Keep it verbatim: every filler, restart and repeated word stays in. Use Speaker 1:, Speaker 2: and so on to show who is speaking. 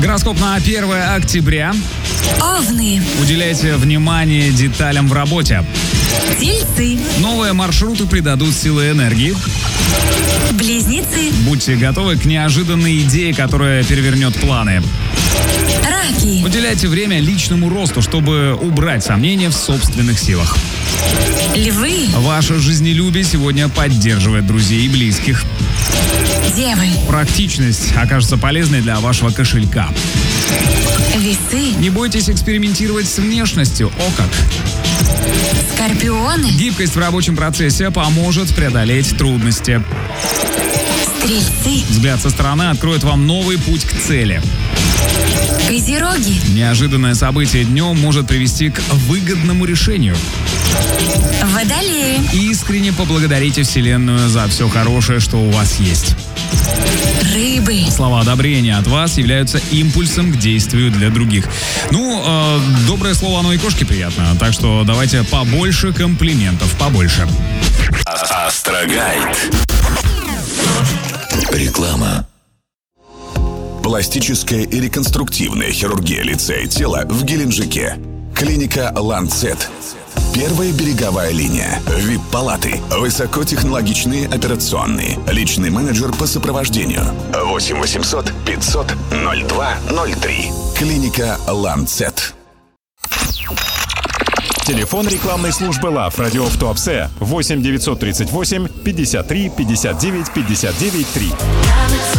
Speaker 1: Гороскоп на первое октября.
Speaker 2: Овны.
Speaker 1: Уделяйте внимание деталям в работе.
Speaker 2: Тельцы.
Speaker 1: Новые маршруты придадут силы и энергии.
Speaker 2: Близнецы.
Speaker 1: Будьте готовы к неожиданной идее, которая перевернет планы.
Speaker 2: Раки.
Speaker 1: Уделяйте время личному росту, чтобы убрать сомнения в собственных силах.
Speaker 2: Львы.
Speaker 1: Ваше жизнелюбие сегодня поддерживает друзей и близких.
Speaker 2: Девы.
Speaker 1: Практичность окажется полезной для вашего кошелька.
Speaker 2: Весы.
Speaker 1: Не бойтесь экспериментировать с внешностью. О как!
Speaker 2: Скорпионы.
Speaker 1: Гибкость в рабочем процессе поможет преодолеть трудности.
Speaker 2: Стрельцы.
Speaker 1: Взгляд со стороны откроет вам новый путь к цели.
Speaker 2: Козероги.
Speaker 1: Неожиданное событие днем может привести к выгодному решению.
Speaker 2: Водолеи.
Speaker 1: Искренне поблагодарите Вселенную за все хорошее, что у вас есть.
Speaker 2: Рыбы.
Speaker 1: Слова одобрения от вас являются импульсом к действию для других. Ну, э, доброе слово, оно и кошке приятно. Так что давайте побольше комплиментов, побольше.
Speaker 3: Астрогайд. Реклама. Пластическая и реконструктивная хирургия лица и тела в Геленджике. Клиника «Ланцет». Первая береговая линия. ви ай пи-палаты. Высокотехнологичные операционные. Личный менеджер по сопровождению. восемь восемьсот пятьсот ноль два ноль три. Клиника «Ланцет».
Speaker 4: Телефон рекламной службы ЛАФ «Радио в Туапсе» восемь девятьсот тридцать восемь пятьдесят три пятьдесят девять пятьдесят девять три.